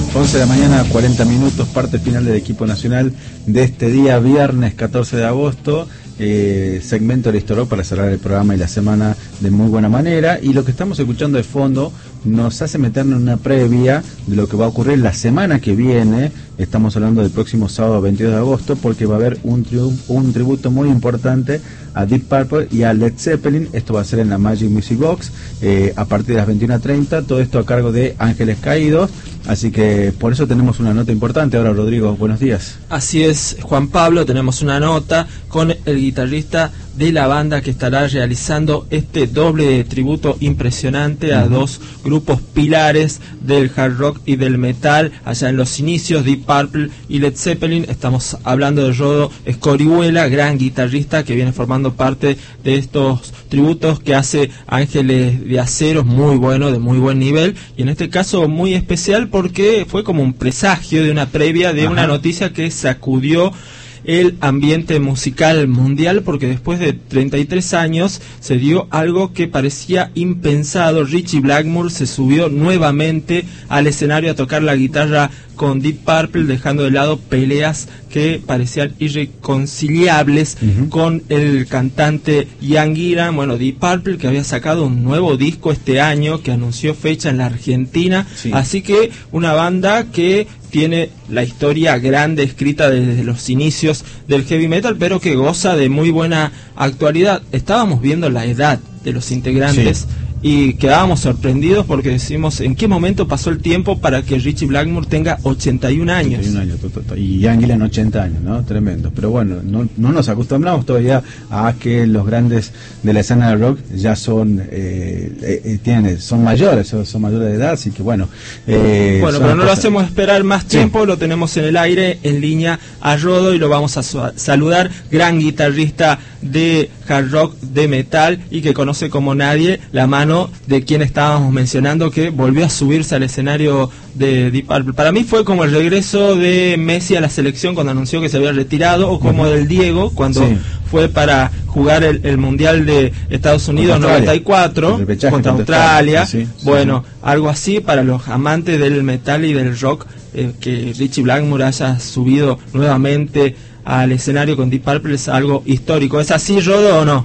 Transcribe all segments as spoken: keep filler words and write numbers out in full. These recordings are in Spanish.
once de la mañana, cuarenta minutos, parte final del equipo nacional de este día, viernes catorce de agosto. Eh, segmento de Historó para cerrar el programa y la semana de muy buena manera. Y lo que estamos escuchando de fondo nos hace meternos en una previa de lo que va a ocurrir la semana que viene. Estamos hablando del próximo sábado veintidós de agosto, porque va a haber un, tribu un tributo muy importante a Deep Purple y a Led Zeppelin. Esto va a ser en la Magic Music Box eh, a partir de las veintiuna treinta. Todo esto a cargo de Ángeles Caídos. Así que por eso tenemos una nota importante. Ahora, Rodrigo, buenos días. Así es, Juan Pablo, tenemos una nota con el guitarrista de la banda que estará realizando este doble tributo impresionante a uh-huh. dos grupos pilares del hard rock y del metal allá en los inicios, Deep Purple y Led Zeppelin. Estamos hablando de Rodo Escorihuela, gran guitarrista que viene formando parte de estos tributos que hace Ángeles de Acero, muy bueno, de muy buen nivel, y en este caso muy especial porque fue como un presagio de una previa de Ajá. una noticia que sacudió el ambiente musical mundial, porque después de treinta y tres años se dio algo que parecía impensado. Ritchie Blackmore se subió nuevamente al escenario a tocar la guitarra con Deep Purple, dejando de lado peleas que parecían irreconciliables uh-huh. con el cantante Ian Gillan. Bueno, Deep Purple, que había sacado un nuevo disco este año, que anunció fecha en la Argentina, sí. así que una banda que tiene la historia grande escrita desde los inicios del heavy metal, pero que goza de muy buena actualidad. Estábamos viendo la edad de los integrantes sí. y quedábamos sorprendidos porque decimos, ¿en qué momento pasó el tiempo para que Ritchie Blackmore tenga ochenta y un años? ochenta y un años, to, to, to. Y Ian Gillan ochenta años, ¿no? Tremendo. Pero bueno, no, no nos acostumbramos todavía a que los grandes de la escena del rock ya son eh, eh, tienen, son mayores, son, son mayores de edad, así que bueno. Eh, bueno, pero no cosas... lo hacemos esperar más tiempo, sí. lo tenemos en el aire, en línea a Rodo, y lo vamos a su- saludar. Gran guitarrista de hard rock, de metal, y que conoce como nadie la mano de quien estábamos mencionando, que volvió a subirse al escenario de Deep Purple. Para mí fue como el regreso de Messi a la selección cuando anunció que se había retirado, o como uh-huh. del Diego cuando sí. fue para jugar el, el Mundial de Estados Unidos noventa y cuatro contra, contra Australia. Sí, sí, bueno, sí. algo así para los amantes del metal y del rock, eh, que Ritchie Blackmore haya subido nuevamente al escenario con Deep Purple es algo histórico. ¿Es así, Rodo, o no?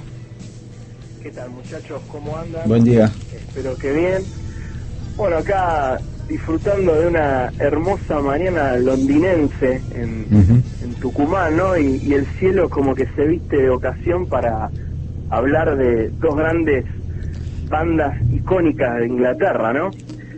¿Qué tal, muchachos? ¿Cómo andan? Buen día. Espero que bien. Bueno, acá disfrutando de una hermosa mañana londinense en, uh-huh. en Tucumán, ¿no? Y, y el cielo como que se viste de ocasión para hablar de dos grandes bandas icónicas de Inglaterra, ¿no?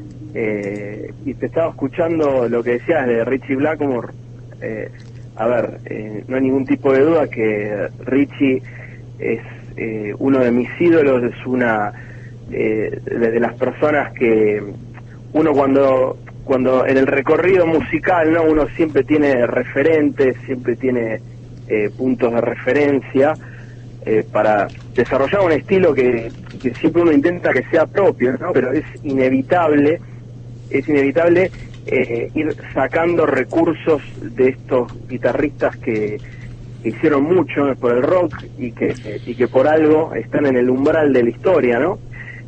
Eh, y te estaba escuchando lo que decías de Ritchie Blackmore. Eh, a ver, eh, no hay ningún tipo de duda que Ritchie es eh, uno de mis ídolos, es una eh, de, de las personas que uno cuando cuando en el recorrido musical, no, uno siempre tiene referentes, siempre tiene eh, puntos de referencia eh, para desarrollar un estilo que, que siempre uno intenta que sea propio, ¿no? Pero es inevitable, es inevitable eh, ir sacando recursos de estos guitarristas que, que hicieron mucho por el rock y que y que por algo están en el umbral de la historia, ¿no?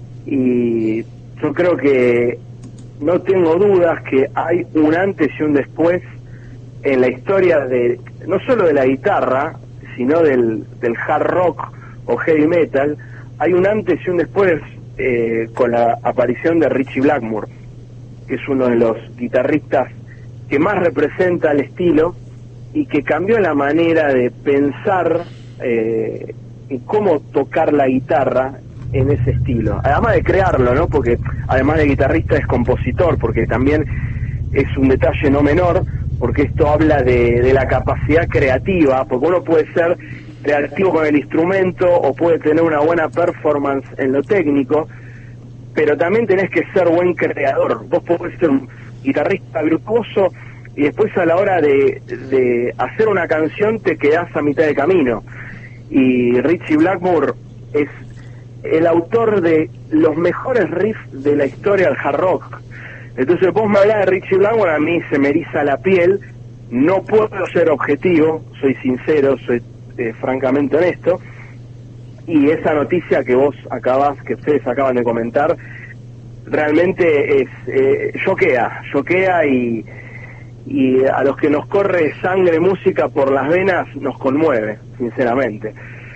Y yo creo que no tengo dudas que hay un antes y un después en la historia de no solo de la guitarra, sino del, del hard rock o heavy metal. Hay un antes y un después eh, con la aparición de Ritchie Blackmore, que es uno de los guitarristas que más representa el estilo y que cambió la manera de pensar eh, en cómo tocar la guitarra en ese estilo, además de crearlo, ¿no? Porque además de guitarrista es compositor, porque también es un detalle no menor, porque esto habla de, de la capacidad creativa, porque uno puede ser creativo con el instrumento o puede tener una buena performance en lo técnico, pero también tenés que ser buen creador. Vos podés ser un guitarrista virtuoso y después a la hora de, de hacer una canción te quedás a mitad de camino. Y Ritchie Blackmore es el autor de los mejores riffs de la historia del hard rock. Entonces vos me hablás de Ritchie Blackmore, a mí se me eriza la piel, no puedo ser objetivo, soy sincero, soy eh, francamente honesto, y esa noticia que vos acabas, que ustedes acaban de comentar, realmente es eh, choquea, choquea y, y a los que nos corre sangre, música por las venas, nos conmueve, sinceramente.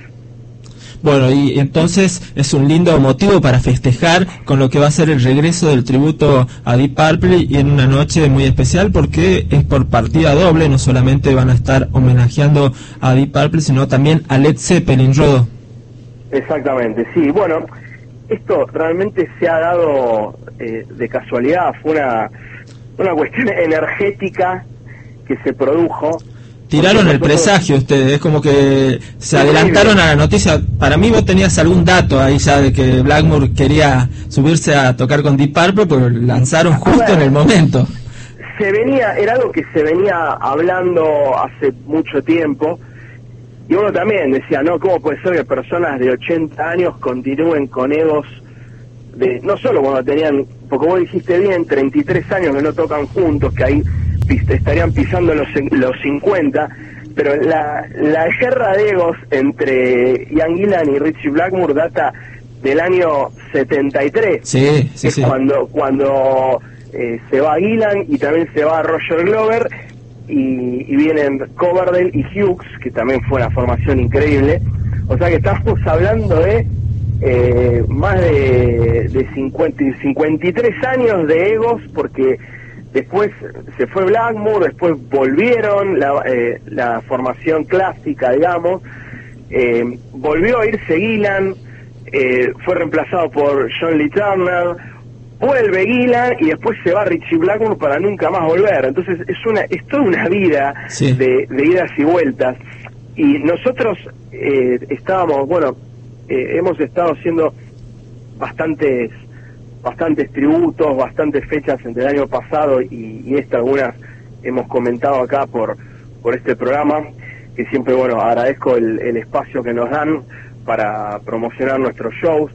Bueno, y entonces es un lindo motivo para festejar con lo que va a ser el regreso del tributo a Deep Purple, y en una noche muy especial porque es por partida doble, no solamente van a estar homenajeando a Deep Purple, sino también a Led Zeppelin, Rodo. Exactamente, sí, bueno, esto realmente se ha dado eh, de casualidad, fue una, una cuestión energética que se produjo. Tiraron el presagio ustedes, es como que se adelantaron a la noticia. Para mí vos tenías algún dato ahí ya de que Blackmore quería subirse a tocar con Deep Purple, pero lanzaron justo bueno, en el momento. Se venía, era algo que se venía hablando hace mucho tiempo, y uno también decía, no, ¿cómo puede ser que personas de ochenta años continúen con egos de, no solo cuando tenían, porque vos dijiste bien, treinta y tres años que no tocan juntos, que ahí estarían pisando los los cincuenta, pero la, la guerra de egos entre Ian Gillan y Ritchie Blackmore data del año setenta y tres, sí, sí, es sí. cuando cuando eh, se va Gillan y también se va Roger Glover, y, y vienen Coverdale y Hughes, que también fue una formación increíble. O sea que estamos hablando de eh, más de, de cincuenta, cincuenta y tres años de egos, porque después se fue Blackmore, después volvieron la, eh, la formación clásica, digamos, eh, volvió a irse Gillan, eh, fue reemplazado por John Lee Turner, vuelve Gillan y después se va Ritchie Blackmore para nunca más volver. Entonces es una es toda una vida sí. de, de idas y vueltas. Y nosotros eh, estábamos, bueno, eh, hemos estado haciendo bastantes bastantes tributos, bastantes fechas entre el año pasado y, y esta, algunas hemos comentado acá por por este programa, que siempre, bueno, agradezco el, el espacio que nos dan para promocionar nuestros shows.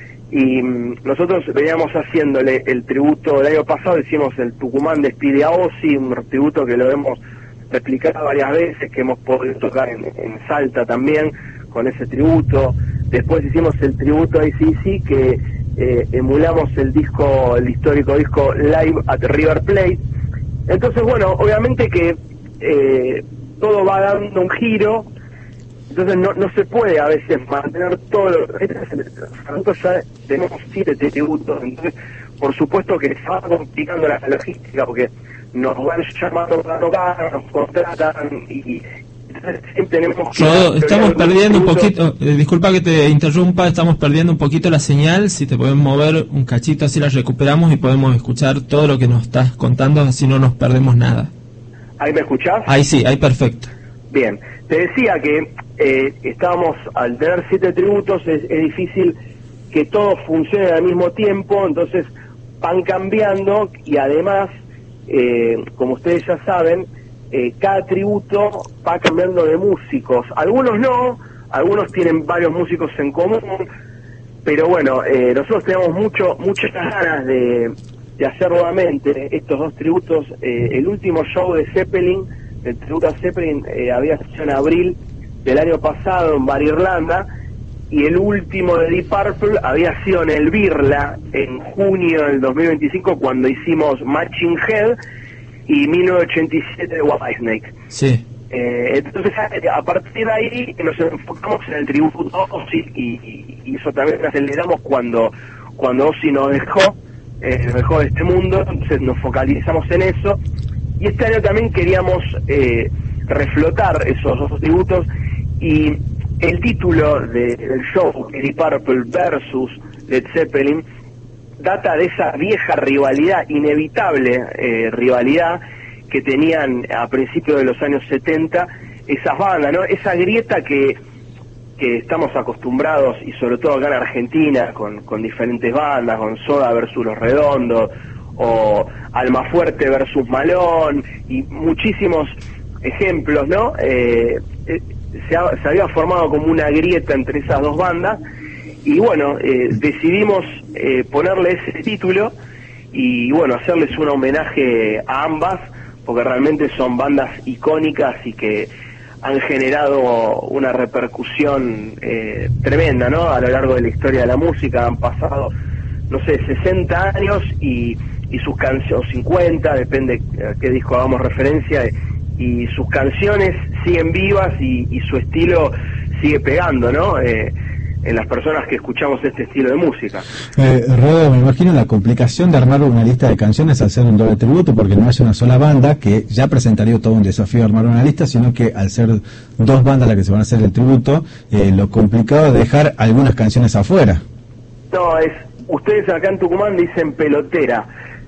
Y mm, nosotros veníamos haciéndole el tributo del año pasado, hicimos el Tucumán despide a Ozzy, un tributo que lo hemos replicado varias veces, que hemos podido tocar en, en Salta también con ese tributo. Después hicimos el tributo a A C D C, que eh, emulamos el disco, el histórico disco Live at River Plate. Entonces, bueno, obviamente que eh, todo va dando un giro, entonces no no se puede a veces mantener todo lo, nosotros ya tenemos siete tributos, entonces por supuesto que se va complicando la logística, porque nos van llamando para tocar, nos contratan y entonces siempre tenemos que... Yo, estamos perdiendo un poquito, eh, disculpa que te interrumpa, estamos perdiendo un poquito la señal, si te podemos mover un cachito así la recuperamos y podemos escuchar todo lo que nos estás contando, así no nos perdemos nada. ¿Ahí me escuchás? Ahí sí, ahí perfecto. Bien, te decía que eh, estábamos, al tener siete tributos, es, es difícil que todos funcionen al mismo tiempo, entonces van cambiando y además, eh, como ustedes ya saben, eh, cada tributo va cambiando de músicos. Algunos no, algunos tienen varios músicos en común, pero bueno, eh, nosotros tenemos mucho muchas ganas de, de hacer nuevamente estos dos tributos. Eh, el último show de Zeppelin, el tributo a Zeppelin, eh, había sido en abril del año pasado en Bar Irlanda, y el último de Deep Purple había sido en el Birla en junio del dos mil veinticinco, cuando hicimos Matching Head y mil novecientos ochenta y siete de Whitesnake. Sí. Eh, entonces a partir de ahí nos enfocamos en el tributo a Ozzy, y, y eso también aceleramos cuando cuando Ozzy nos dejó, eh, nos dejó de este mundo, entonces nos focalizamos en eso. Y este año también queríamos eh, reflotar esos dos tributos, y el título de, del show, Deep Purple versus Led Zeppelin, data de esa vieja rivalidad, inevitable eh, rivalidad que tenían a principios de los años setenta esas bandas, ¿no? Esa grieta que, que estamos acostumbrados, y sobre todo acá en Argentina, con, con diferentes bandas, con Soda versus Los Redondos, o Almafuerte versus Malón, y muchísimos ejemplos, ¿no? Eh, eh, se, ha, se había formado como una grieta entre esas dos bandas, y bueno, eh, decidimos eh, ponerle ese título y bueno, hacerles un homenaje a ambas, porque realmente son bandas icónicas y que han generado una repercusión eh, tremenda, ¿no? A lo largo de la historia de la música. Han pasado no sé, sesenta años y, y sus canciones, cincuenta, depende a qué disco hagamos referencia, y sus canciones siguen vivas y, y su estilo sigue pegando, ¿no? Eh, en las personas que escuchamos este estilo de música. Eh, Rodo, me imagino la complicación de armar una lista de canciones al ser un doble tributo, porque no es una sola banda, que ya presentaría todo un desafío armar una lista, sino que al ser dos bandas las que se van a hacer el tributo, eh, lo complicado es dejar algunas canciones afuera. No, es, ustedes acá en Tucumán dicen pelotera.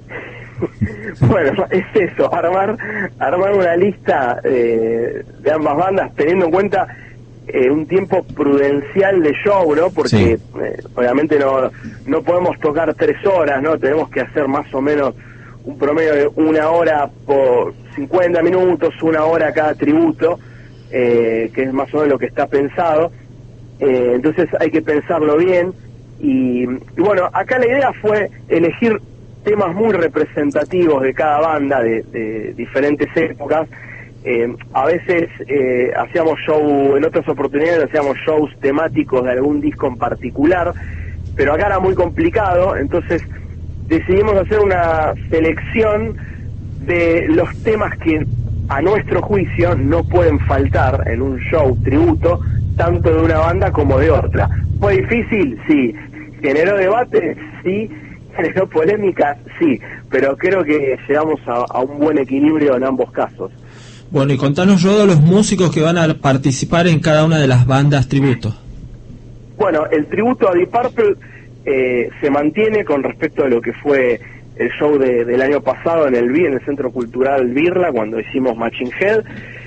Bueno, es eso, armar armar una lista eh, de ambas bandas teniendo en cuenta eh, un tiempo prudencial de show, ¿no? Porque sí. eh, obviamente no no podemos tocar tres horas, ¿no? Tenemos que hacer más o menos un promedio de una hora por cincuenta minutos, una hora cada tributo, eh, que es más o menos lo que está pensado. Eh, entonces hay que pensarlo bien y, y bueno, acá la idea fue elegir temas muy representativos de cada banda de, de diferentes épocas. Eh, a veces eh, hacíamos show, en otras oportunidades hacíamos shows temáticos de algún disco en particular, pero acá era muy complicado, entonces decidimos hacer una selección de los temas que a nuestro juicio no pueden faltar en un show tributo, tanto de una banda como de otra. ¿Fue difícil? Sí. ¿Generó debate? Sí. ¿Generó polémica? Sí. Pero creo que llegamos a, a un buen equilibrio en ambos casos. Bueno, y contanos, Rodo, los músicos que van a participar en cada una de las bandas tributo. Bueno, el tributo a Deep Purple eh, se mantiene con respecto a lo que fue el show de, del año pasado en el B I, en el Centro Cultural Birla, cuando hicimos Machine Head.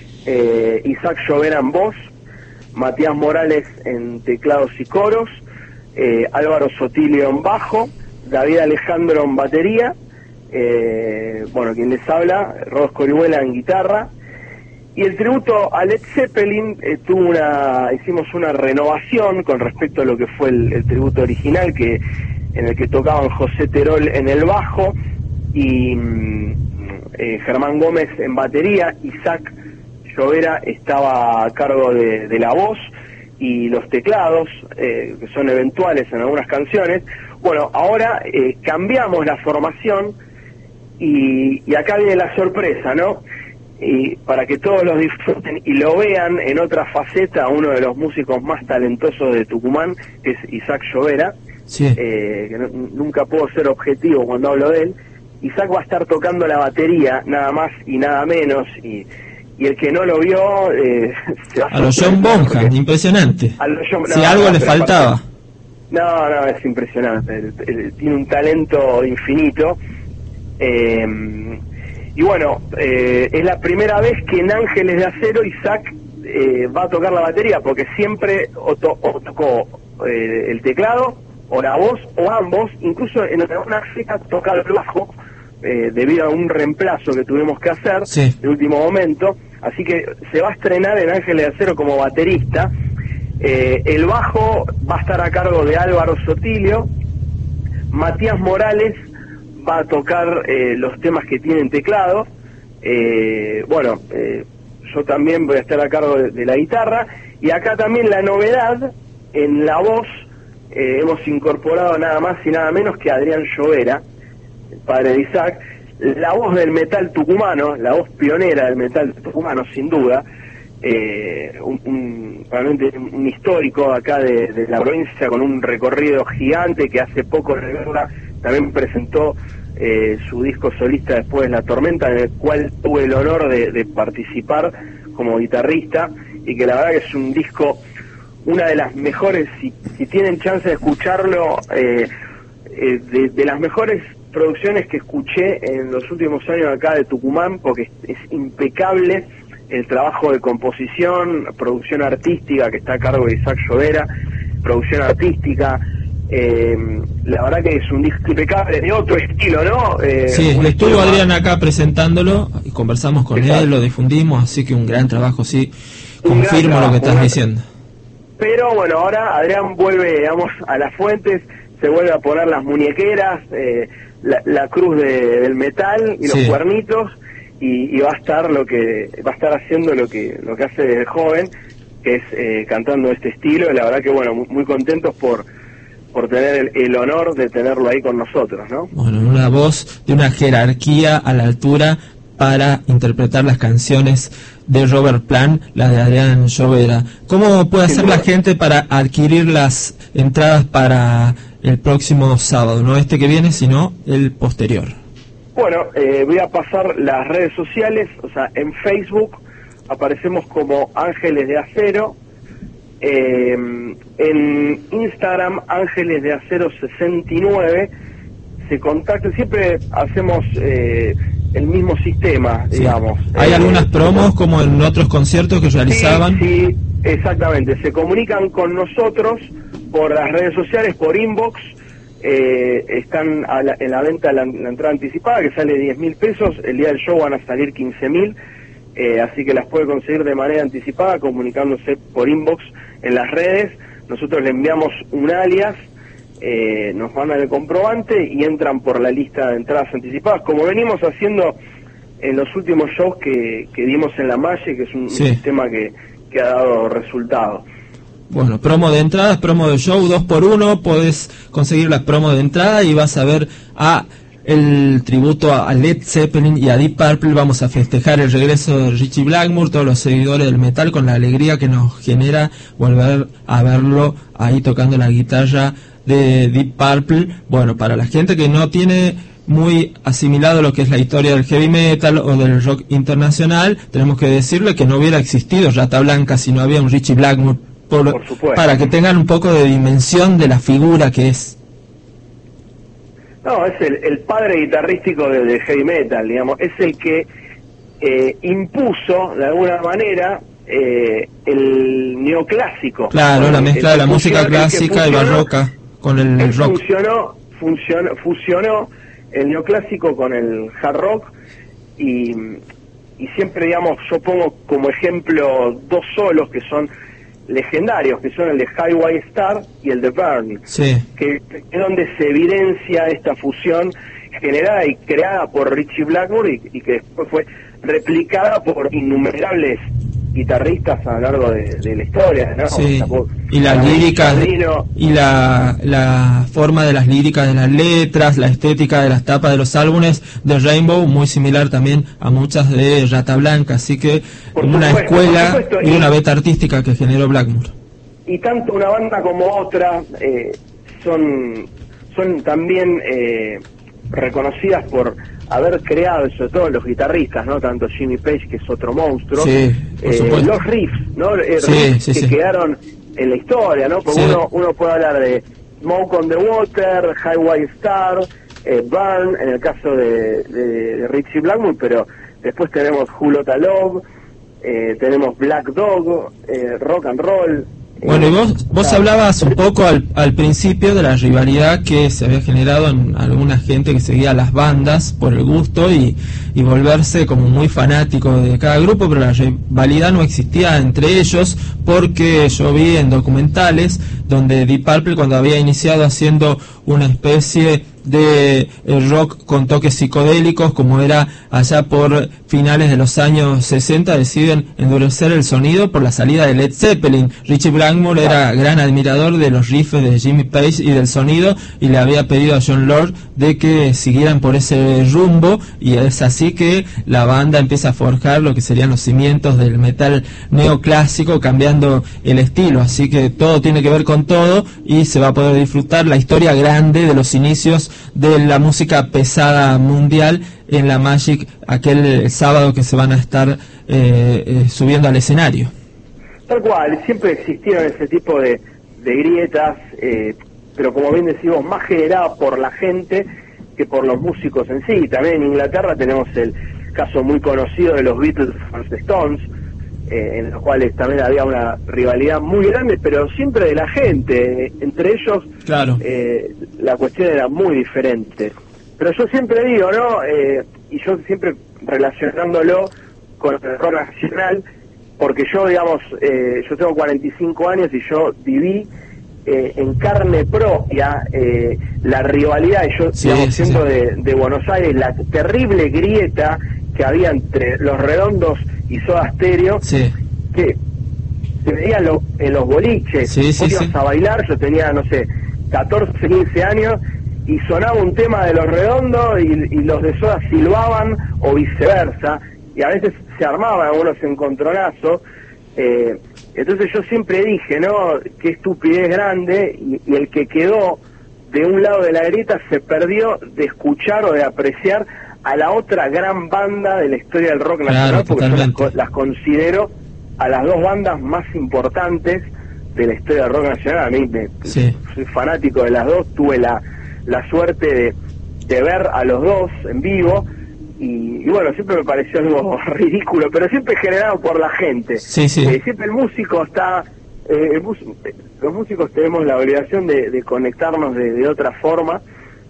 eh, Isaac Llovera en voz, Matías Morales en teclados y coros, eh, Álvaro Sotilio en bajo, David Alejandro en batería, eh, bueno, quien les habla, Rodos Corihuela en guitarra. Y el tributo a Led Zeppelin eh, tuvo una, hicimos una renovación con respecto a lo que fue el, el tributo original, que en el que tocaban José Terol en el bajo y eh, Germán Gómez en batería. Isaac Llovera estaba a cargo de, de la voz y los teclados, eh, que son eventuales en algunas canciones. Bueno, ahora eh, cambiamos la formación y, y acá viene la sorpresa, ¿no? Y para que todos los disfruten y lo vean en otra faceta, uno de los músicos más talentosos de Tucumán, que es Isaac Llovera, sí. eh, que no, nunca puedo ser objetivo cuando hablo de él. Isaac va a estar tocando la batería, nada más y nada menos, y, y el que no lo vio... Eh, se va a, a los John Bonham, impresionante. A los John, si no, algo no, le faltaba. Aparte, no, no, es impresionante, él, él, tiene un talento infinito. Eh, Y bueno, eh, es la primera vez que en Ángeles de Acero Isaac eh, va a tocar la batería, porque siempre o, to, o tocó eh, el teclado, o la voz, o ambos. Incluso en alguna fecha toca el bajo, eh, debido a un reemplazo que tuvimos que hacer sí. de último momento. Así que se va a estrenar en Ángeles de Acero como baterista. Eh, el bajo va a estar a cargo de Álvaro Sotilio. Matías Morales va a tocar eh, los temas que tienen teclado. Eh, bueno, eh, yo también voy a estar a cargo de, de la guitarra. Y acá también la novedad, en la voz, eh, hemos incorporado nada más y nada menos que a Adrián Llovera, el padre de Isaac, la voz del metal tucumano, la voz pionera del metal tucumano, sin duda. Eh, un, un, realmente un histórico acá de, de la provincia, con un recorrido gigante, que hace poco en Guerra también presentó eh, su disco solista Después de la Tormenta, en el cual tuve el honor de, de participar como guitarrista, y que la verdad que es un disco, una de las mejores, si, si tienen chance de escucharlo, eh, eh, de, de las mejores producciones que escuché en los últimos años acá de Tucumán, porque es, es impecable el trabajo de composición, producción artística, que está a cargo de Isaac Llovera, producción artística. Eh, la verdad que es un disco impecable, de otro estilo, ¿no? Eh, sí, estuvo Adrián acá presentándolo y conversamos con Exacto. él, lo difundimos, así que un gran trabajo, sí, confirmo trabajo, lo que estás una... diciendo. Pero bueno, ahora Adrián vuelve, digamos, a las fuentes, se vuelve a poner las muñequeras, eh, la, la cruz de, del metal y los sí. cuernitos, y, y va a estar lo que va a estar haciendo lo que lo que hace desde joven, que es eh, cantando este estilo. Y la verdad que bueno, muy, muy contentos por por tener el, el honor de tenerlo ahí con nosotros, ¿no? Bueno, una voz de una jerarquía a la altura para interpretar las canciones de Robert Plant, la de Adrián Llovera. ¿Cómo puede hacer la gente para adquirir las entradas para el próximo sábado? No este que viene, sino el posterior. Bueno, eh, voy a pasar las redes sociales, o sea, en Facebook aparecemos como Ángeles de Acero, eh, en Instagram Ángeles de Acero sesenta y nueve, se contacta, siempre hacemos eh, el mismo sistema, sí. digamos. ¿Hay eh, algunas promos como en otros conciertos que realizaban? Sí, sí, exactamente, se comunican con nosotros por las redes sociales, por inbox. Eh, están a la, en la venta la, la entrada anticipada, que sale diez mil pesos, el día del show van a salir quince mil, eh, así que las puede conseguir de manera anticipada comunicándose por inbox en las redes. Nosotros le enviamos un alias, eh, nos mandan el comprobante y entran por la lista de entradas anticipadas, como venimos haciendo en los últimos shows que, que dimos en la Magic, que es un, sí. un sistema que, que ha dado resultado. Bueno, promo de entradas, promo de show, dos por uno, podés conseguir la promo de entrada y vas a ver a el tributo a Led Zeppelin y a Deep Purple. Vamos a festejar el regreso de Ritchie Blackmore, todos los seguidores del metal, con la alegría que nos genera volver a verlo ahí tocando la guitarra de Deep Purple. Bueno, para la gente que no tiene muy asimilado lo que es la historia del heavy metal o del rock internacional, tenemos que decirle que no hubiera existido Rata Blanca si no había un Ritchie Blackmore. Por, Por supuesto. Para que tengan un poco de dimensión de la figura que es. No, es el, el padre guitarrístico de, de heavy metal, digamos, es el que eh, impuso de alguna manera eh, el neoclásico. Claro, bueno, la mezcla de la música clásica y barroca con el, el rock. Funcionó, funcionó, fusionó el neoclásico con el hard rock y, y siempre, digamos, yo pongo como ejemplo dos solos que son legendarios, que son el de Highway Star y el de Burn, sí. que es donde se evidencia esta fusión generada y creada por Ritchie Blackmore y, y que después fue replicada por innumerables guitarristas a lo largo de, de la historia, ¿no? Sí. O sea, por, y las líricas y la, la forma de las líricas de las letras, la estética de las tapas de los álbumes de Rainbow, muy similar también a muchas de Rata Blanca, así que por una supuesto, escuela y, y una beta artística que generó Blackmore. Y tanto una banda como otra eh, son, son también eh, reconocidas por haber creado, sobre todo los guitarristas, ¿no? Tanto Jimmy Page, que es otro monstruo, sí, eh, los riffs, ¿no? Eh, sí, riffs sí, que sí. quedaron en la historia, ¿no? Porque sí. uno, uno puede hablar de Smoke on the Water, Highway Star, eh, Burn, en el caso de, de, de Ritchie Blackmore, pero después tenemos Hulota Love, eh, tenemos Black Dog, eh, Rock and Roll. Bueno, y vos, vos hablabas un poco al, al principio de la rivalidad que se había generado en alguna gente que seguía las bandas por el gusto y, y volverse como muy fanático de cada grupo, pero la rivalidad no existía entre ellos porque yo vi en documentales donde Deep Purple, cuando había iniciado haciendo una especie de rock con toques psicodélicos, como era allá por finales de los años sesenta, deciden endurecer el sonido por la salida de Led Zeppelin. Ritchie Blackmore era gran admirador de los riffs de Jimmy Page y del sonido, y le había pedido a Jon Lord de que siguieran por ese rumbo, y es así que la banda empieza a forjar lo que serían los cimientos del metal neoclásico, cambiando el estilo. Así que todo tiene que ver con todo, y se va a poder disfrutar la historia grande de los inicios de la música pesada mundial en la Magic aquel sábado que se van a estar eh, eh, subiendo al escenario. Tal cual, siempre existieron ese tipo de, de grietas, eh, pero como bien decimos, más generadas por la gente que por los músicos en sí. También en Inglaterra tenemos el caso muy conocido de los Beatles y los Stones, eh, en los cuales también había una rivalidad muy grande, pero siempre de la gente. Entre ellos, claro. eh, la cuestión era muy diferente. Pero yo siempre digo, ¿no? Eh, y yo siempre relacionándolo con el rock nacional, porque yo, digamos, eh, yo tengo cuarenta y cinco años y yo viví eh, en carne propia eh, la rivalidad, y yo, sí, digamos, sí, siendo sí. De, de Buenos Aires, la terrible grieta que había entre Los Redondos y Soda Stereo, sí. que se veía lo, en los boliches, sí, sí, vos ibas sí. a bailar, yo tenía, no sé, catorce, quince años, y sonaba un tema de Los Redondos y, y los de Soda silbaban, o viceversa, y a veces se armaban algunos encontronazos. Eh, entonces yo siempre dije, ¿no?, qué estupidez grande, y, y el que quedó de un lado de la grieta se perdió de escuchar o de apreciar a la otra gran banda de la historia del rock nacional, claro, porque yo las, las considero a las dos bandas más importantes de la historia del rock nacional. A mí me, sí. soy fanático de las dos, tuve la, la suerte de, de ver a los dos en vivo, y, y bueno, siempre me pareció algo ridículo, pero siempre generado por la gente. Sí, sí. Eh, siempre el músico está... Eh, el mus, los músicos tenemos la obligación de, de conectarnos de, de otra forma,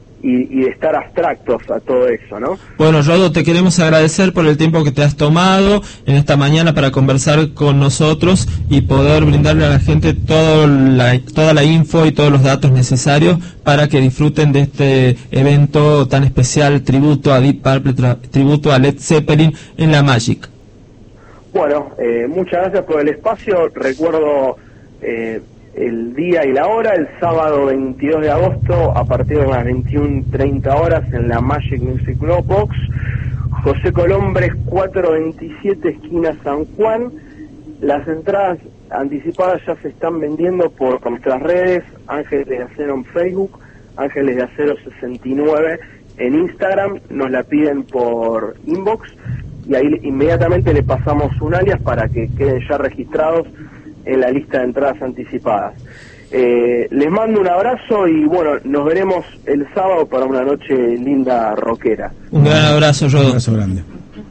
y, y de estar abstractos a todo eso, ¿no? Bueno, Rodo, te queremos agradecer por el tiempo que te has tomado en esta mañana para conversar con nosotros y poder brindarle a la gente todo la, toda la info y todos los datos necesarios para que disfruten de este evento tan especial, tributo a Deep Purple, tributo a Led Zeppelin en la Magic. Bueno, eh, muchas gracias por el espacio. Recuerdo eh, el día y la hora, el sábado veintidós de agosto a partir de las veintiuna treinta horas en la Magic Music Box, José Colombres cuatrocientos veintisiete, esquina San Juan. Las entradas anticipadas ya se están vendiendo por nuestras redes, Ángeles de Acero en Facebook, Ángeles de Acero sesenta y nueve en Instagram, nos la piden por inbox y ahí inmediatamente le pasamos un alias para que queden ya registrados en la lista de entradas anticipadas. Eh, les mando un abrazo y bueno, nos veremos el sábado para una noche linda rockera. Un gran abrazo, Rodo. Un abrazo grande.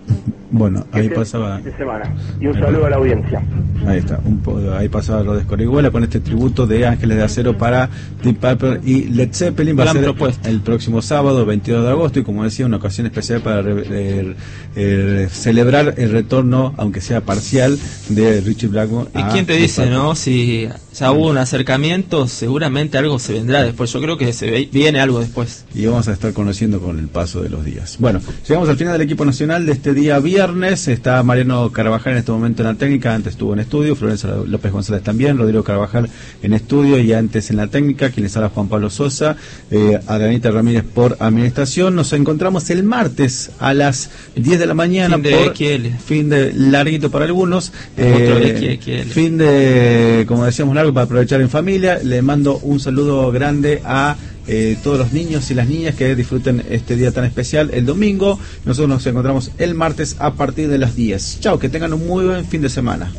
Bueno, ahí Este- pasaba... este semana. Y un saludo a la audiencia. Ahí está, un po- ahí pasaba Rodés Coriguela con este tributo de Ángeles de Acero para Deep Purple y Led Zeppelin. Va Gran a ser propuesta. el próximo sábado, veintidós de agosto, y como decía, una ocasión especial para re- eh, eh, celebrar el retorno, aunque sea parcial, de Richie Blackmore. ¿Y a quién te Deep dice, Purple. no? Si ya hubo un acercamiento, seguramente algo se vendrá después. Yo creo que se ve- viene algo después. Y vamos a estar conociendo con el paso de los días. Bueno, llegamos al final del equipo nacional de este día viernes. Está Mariano Carvajal en este momento en la técnica, antes estuvo en estudio, Florencia López González también, Rodrigo Carvajal en estudio y antes en la técnica, quien les habla Juan Pablo Sosa, eh, Adrianita Ramírez por administración. Nos encontramos el martes a las diez de la mañana. Fin de por X L. fin de larguito para algunos, Otro eh, X L. fin de, como decíamos, largo para aprovechar en familia. Le mando un saludo grande a eh, todos los niños y las niñas que disfruten este día tan especial el domingo. Nosotros nos encontramos el martes a partir de las diez. Chao, que tengan un muy buen fin de semana.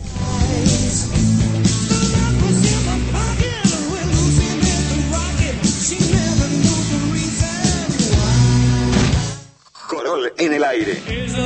Corol en el aire.